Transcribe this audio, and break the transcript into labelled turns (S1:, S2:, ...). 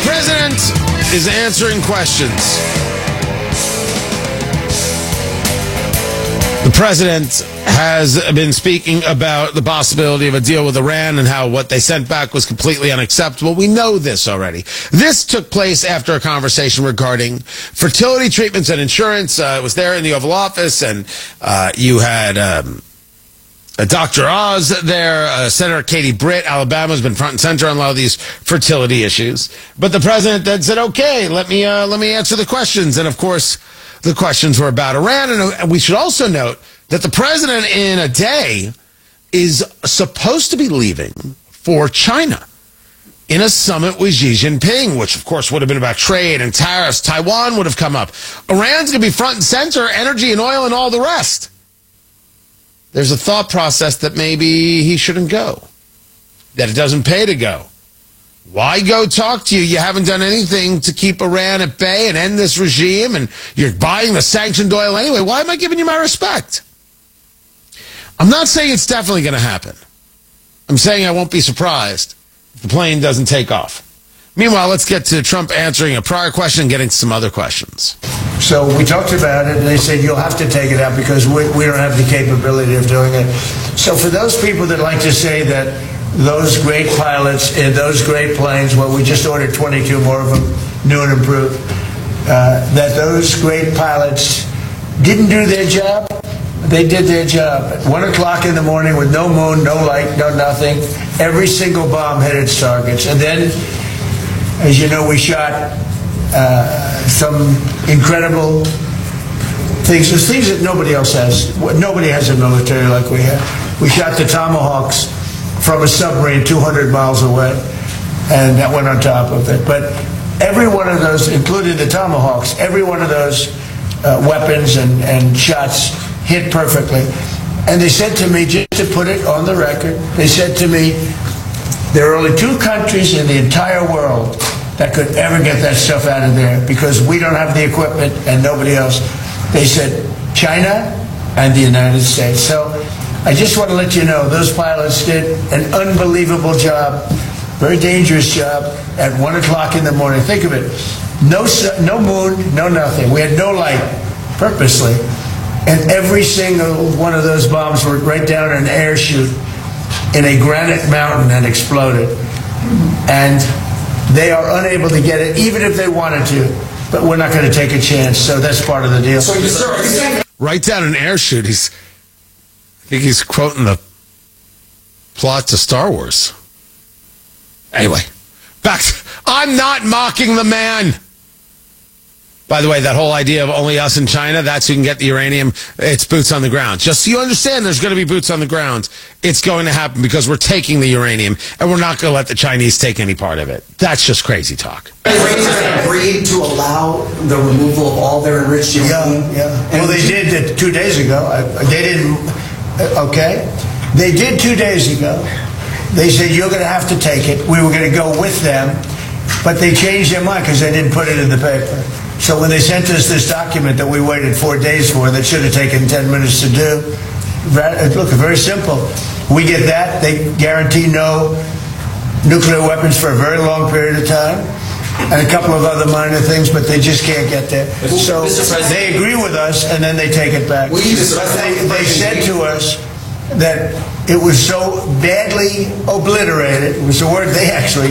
S1: president is answering questions. The president has been speaking about the possibility of a deal with Iran and how what they sent back was completely unacceptable. We know this already. This took place after a conversation regarding fertility treatments and insurance. It was there in the Oval Office, and you had Dr. Oz there. Senator Katie Britt, Alabama, has been front and center on a lot of these fertility issues. But the president then said, okay, let me answer the questions. And, of course, the questions were about Iran. And we should also note that the president in a day is supposed to be leaving for China in a summit with Xi Jinping, which, of course, would have been about trade and tariffs. Taiwan would have come up. Iran's going to be front and center, energy and oil and all the rest. There's a thought process that maybe he shouldn't go, that it doesn't pay to go. Why go talk to you? You haven't done anything to keep Iran at bay and end this regime, and you're buying the sanctioned oil anyway. Why am I giving you my respect? I'm not saying it's definitely going to happen. I'm saying I won't be surprised if the plane doesn't take off. Meanwhile, let's get to Trump answering a prior question and getting to some other questions.
S2: So we talked about it, and they said, you'll have to take it out because we don't have the capability of doing it. So for those people that like to say that those great pilots in those great planes, well, we just ordered 22 more of them, new and improved, that those great pilots didn't do their job. They did their job. At 1 o'clock in the morning with no moon, no light, no nothing, every single bomb hit its targets. And then, as you know, we shot some incredible things. There's things that nobody else has. Nobody has a military like we have. We shot the Tomahawks from a submarine 200 miles away, and that went on top of it. But every one of those, including the Tomahawks, every one of those weapons and shots hit perfectly. And they said to me, just to put it on the record, they said to me, there are only two countries in the entire world that could ever get that stuff out of there because we don't have the equipment and nobody else. They said China and the United States. So I just want to let you know, those pilots did an unbelievable job, very dangerous job, at 1 o'clock in the morning. Think of it. No moon, no nothing. We had no light, purposely. And every single one of those bombs were right down an air chute in a granite mountain and exploded. And they are unable to get it, even if they wanted to. But we're not going to take a chance, so that's part of the deal. So, sir,
S1: right down an air chute. I think he's quoting the plot to Star Wars. Anyway, I'm not mocking the man. By the way, that whole idea of only us in China, that's who can get the uranium, it's boots on the ground. Just so you understand, there's going to be boots on the ground. It's going to happen because we're taking the uranium, and we're not going to let the Chinese take any part of it. That's just crazy talk.
S3: Iran agreed to allow the removal of all their enriched uranium.
S2: Yeah. Well, they did it 2 days ago. They didn't, okay? They did 2 days ago. They said, you're going to have to take it. We were going to go with them, but they changed their mind because they didn't put it in the paper. So when they sent us this document that we waited 4 days for, that should have taken 10 minutes to do, look, very simple. We get that. They guarantee no nuclear weapons for a very long period of time, and a couple of other minor things, but they just can't get there. So they agree with us, and then they take it back. But they said to us that it was so badly obliterated, it was the word they actually